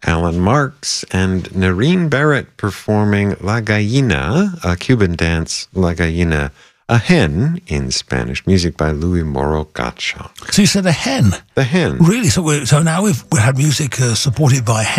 Alan Marks and Nerine Barrett performing La Gallina, a Cuban dance, La Gallina, a hen in Spanish, music by Luis Moro Gacha. So you said a hen? The hen. Really? So now we've had music supported by hen.